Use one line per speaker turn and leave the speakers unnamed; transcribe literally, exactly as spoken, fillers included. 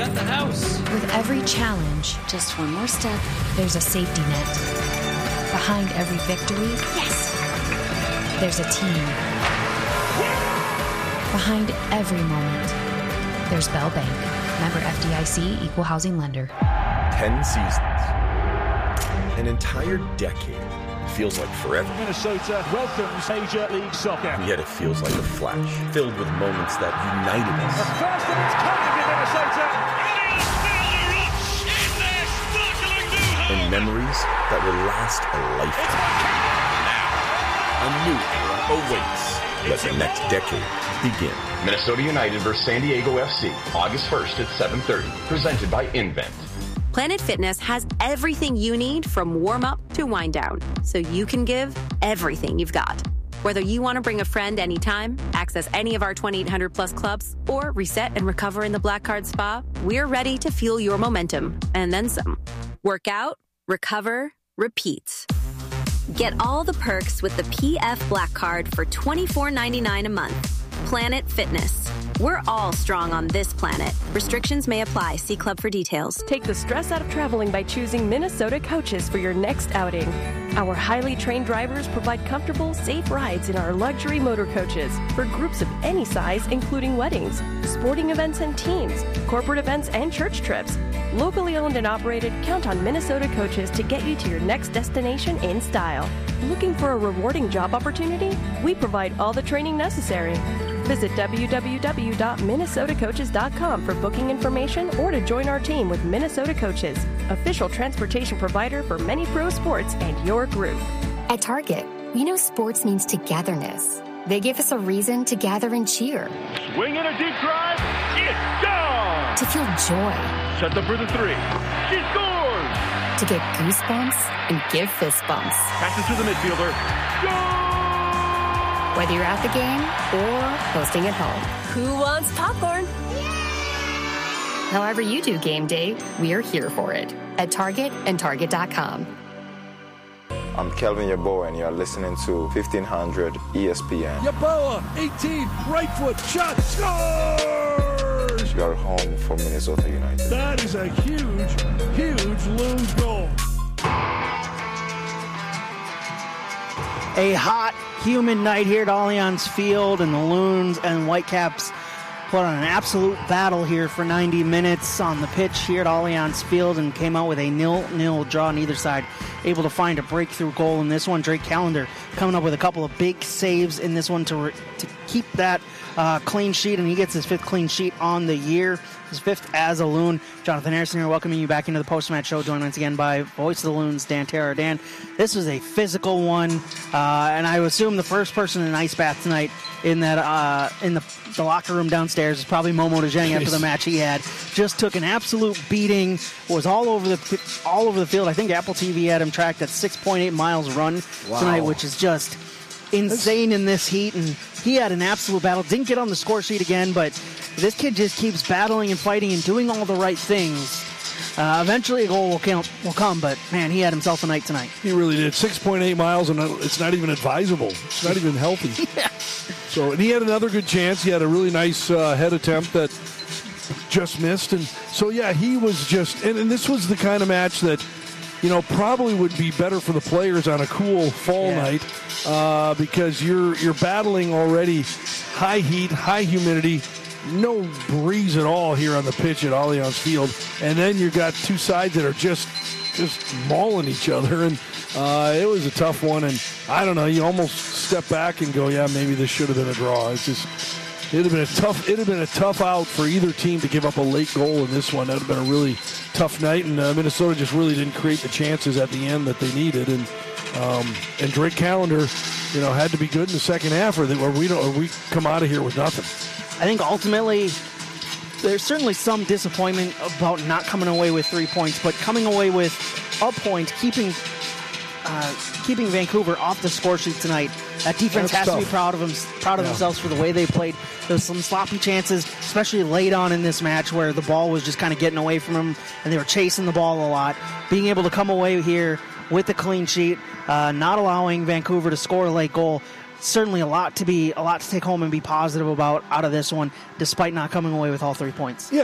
got the house.
With every challenge,
just one more step,
there's a safety net. Behind every victory,
yes,
there's a team. Behind every moment, there's Bell Bank. Member F D I C, Equal Housing Lender.
Ten seasons. An entire decade. Feels like forever.
Minnesota welcomes Major League Soccer.
And yet it feels like a flash, filled with moments that united us.
The first of its kind in Minnesota.
And memories that will last a lifetime. Now, a new era awaits. Let the next decade begin.
Minnesota United versus San Diego F C, August first at seven thirty. Presented by Invent.
Planet Fitness has everything you need from warm-up to wind-down, so you can give everything you've got. Whether you want to bring a friend anytime, access any of our twenty-eight hundred plus clubs, or reset and recover in the Black Card Spa, we're ready to fuel your momentum, and then some. Work out, recover, repeat.
Get all the perks with the P F Black Card for twenty-four ninety-nine a month. Planet Fitness. We're all strong on this planet. Restrictions may apply. See club for details.
Take the stress out of traveling by choosing Minnesota Coaches for your next outing. Our highly trained drivers provide comfortable, safe rides in our luxury motor coaches for groups of any size, including weddings, sporting events and teams, corporate events and church trips. Locally owned and operated, count on Minnesota Coaches to get you to your next destination in style. Looking for a rewarding job opportunity? We provide all the training necessary. Visit w w w dot minnesota coaches dot com for booking information or to join our team with Minnesota Coaches, official transportation provider for many pro sports and your group.
At Target, we know sports means togetherness. They give us a reason to gather and cheer.
Swing in a deep drive. It's gone.
To feel joy.
Set up for the three. She scores.
To get goosebumps and give fist bumps.
Passes to the midfielder. Goal!
Whether you're at the game or hosting at home.
Who wants popcorn?
However you do game day, we're here for it. At Target and Target dot com.
I'm Kelvin Yeboah, and you're listening to fifteen hundred E S P N.
Yeboah, eighteen, right foot, shot, scores!
You're home for Minnesota United.
That is a huge, huge Loons goal.
A hot, humid night here at Allianz Field, and the Loons and Whitecaps put on an absolute battle here for ninety minutes on the pitch here at Allianz Field and came out with a nil-nil draw on either side. Able to find a breakthrough goal in this one. Drake Callender coming up with a couple of big saves in this one to re- to keep that uh, clean sheet, and he gets his fifth clean sheet on the year. His fifth as a Loon. Jonathan Harrison here, welcoming you back into the post-match show, joined once again by Voice of the Loons, Dan Terra. Dan, this was a physical one, uh, and I assume the first person in an ice bath tonight in that uh, in the, the locker room downstairs is probably Momo Dejang after the match he had. Just took an absolute beating, was all over the all over the field. I think Apple T V had him tracked at six point eight miles run wow. tonight, which is just insane in this heat, and he had an absolute battle. Didn't get on the score sheet again, but this kid just keeps battling and fighting and doing all the right things. Uh, eventually a goal will, count, will come, but, man, he had himself a night tonight.
He really did. six point eight miles, and it's not even advisable. It's not even healthy.
yeah.
So, and he had another good chance. He had a really nice uh, head attempt that just missed. And so, yeah, he was just, and, and this was the kind of match that, you know, probably would be better for the players on a cool fall yeah. night uh, because you're you're battling already high heat, high humidity, no breeze at all here on the pitch at Allianz Field, and then you've got two sides that are just just mauling each other, and uh, it was a tough one. And I don't know, you almost step back and go, yeah, maybe this should have been a draw. It's just it'd have been a tough it'd have been a tough out for either team to give up a late goal in this one. That would have been a really tough night, and uh, Minnesota just really didn't create the chances at the end that they needed. And um, and Drake Callender, you know, had to be good in the second half, or, they, or we don't, or we come out of here with nothing.
I think ultimately there's certainly some disappointment about not coming away with three points, but coming away with a point, keeping uh, keeping Vancouver off the score sheet tonight. That defense
That's
has
tough.
to be proud of them, proud of yeah. themselves for the way they played. There's some sloppy chances, especially late on in this match, where the ball was just kind of getting away from them, and they were chasing the ball a lot. Being able to come away here with a clean sheet, uh, not allowing Vancouver to score a late goal. Certainly a lot to be a lot to take home and be positive about out of this one, despite not coming away with all three points.
Yeah.